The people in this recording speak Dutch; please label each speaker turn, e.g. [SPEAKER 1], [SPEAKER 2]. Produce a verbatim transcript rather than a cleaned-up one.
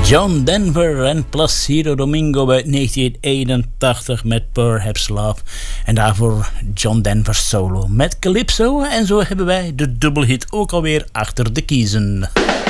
[SPEAKER 1] John Denver en Placido Domingo uit negentien eenentachtig met Perhaps Love. En daarvoor John Denver solo met Calypso. En zo hebben wij de dubbelhit ook alweer achter de kiezen.